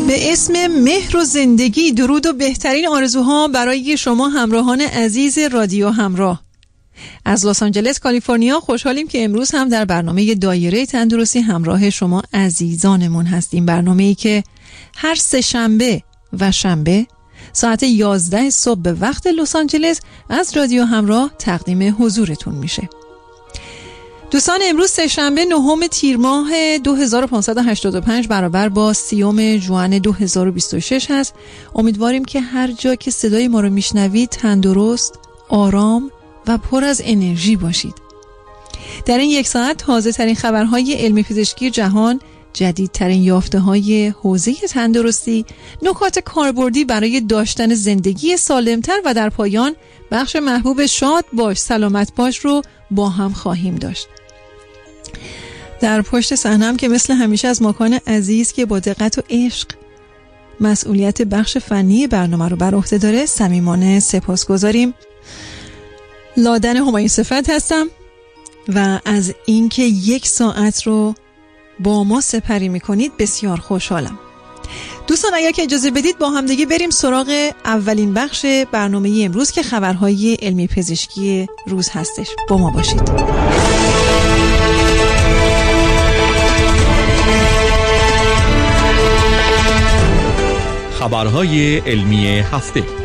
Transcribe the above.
به اسم مهر و زندگی، درود و بهترین آرزوها برای شما همراهان عزیز رادیو همراه. از لس آنجلس کالیفرنیا خوشحالیم که امروز هم در برنامه دایره تندرستی همراه شما عزیزانمون هستیم. برنامه‌ای که هر سه شنبه و شنبه ساعت 11 صبح به وقت لس آنجلس از رادیو همراه تقدیم حضورتون میشه. دوستان، امروز سه شنبه 9 تیر ماه 2585 برابر با 30 ژوئن 2026 هست. امیدواریم که هر جا که صدای ما رو میشنوید تندرست، آرام و پر از انرژی باشید. در این یک ساعت تازه ترین خبرهای علمی پزشکی جهان، جدیدترین یافته های حوزه تندرستی، نکات کاربردی برای داشتن زندگی سالمتر و در پایان بخش محبوب شاد باش سلامت باش رو با هم خواهیم داشت. در پشت صحنه‌ام که مثل همیشه از ماکان عزیز که با دقت و عشق مسئولیت بخش فنی برنامه رو بر عهده داره صمیمانه سپاسگزاریم. لادن همایون صفت هستم و از اینکه یک ساعت رو با ما سپری میکنید بسیار خوشحالم. دوستان، اگر که اجازه بدید با هم دیگه بریم سراغ اولین بخش برنامه امروز که خبرهای علمی پزشکی روز هستش. با ما باشید. خبرهای علمی هفته.